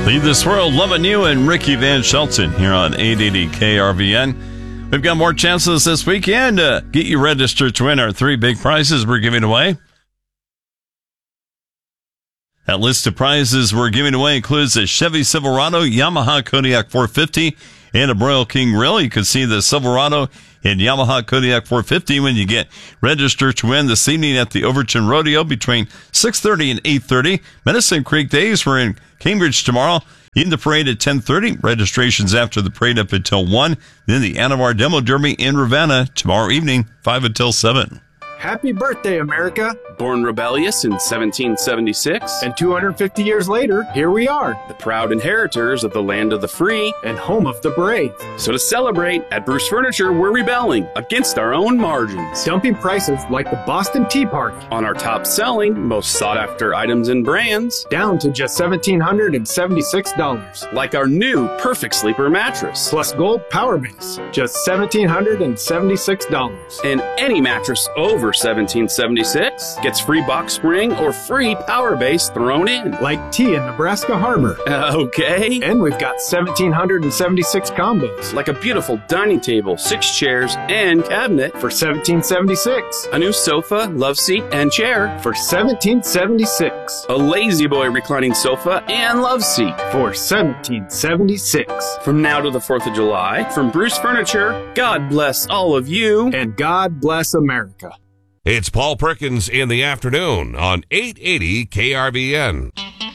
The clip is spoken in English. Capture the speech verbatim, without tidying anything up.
Lead This World, Loving You, and Ricky Van Shelton here on eight eighty K R V N. We've got more chances this weekend to get you registered to win our three big prizes we're giving away. That list of prizes we're giving away includes a Chevy Silverado, Yamaha Kodiak four fifty, and a Broil King Grill. You can see the Silverado and Yamaha Kodiak four fifty when you get registered to win this evening at the Overton Rodeo between six thirty and eight thirty. Medicine Creek Days, we're in Cambridge tomorrow. In the parade at ten thirty. Registrations after the parade up until one. Then the Anavar Demo Derby in Ravenna tomorrow evening, five until seven. Happy birthday, America. Born rebellious in seventeen seventy-six. And two hundred fifty years later, here we are. The proud inheritors of the land of the free. And home of the brave. So to celebrate, at Bruce Furniture, we're rebelling against our own margins. Dumping prices like the Boston Tea Party. On our top selling, most sought after items and brands. Down to just one thousand seven hundred seventy-six dollars. Like our new Perfect Sleeper mattress. Plus Gold Power Base. Just one thousand seven hundred seventy-six dollars. And any mattress over seventeen seventy-six gets free box spring or free power base thrown in. Like tea in Nebraska Harbor. Uh, okay. And we've got one thousand seven hundred seventy-six combos. Like a beautiful dining table, six chairs, and cabinet. For one thousand seven hundred seventy-six dollars. A new sofa, love seat, and chair. For one thousand seven hundred seventy-six dollars. A Lazy Boy reclining sofa and love seat. For one thousand seven hundred seventy-six dollars. From now to the fourth of July, from Bruce Furniture, God bless all of you. And God bless America. It's Paul Perkins in the afternoon on eight eighty K R V N.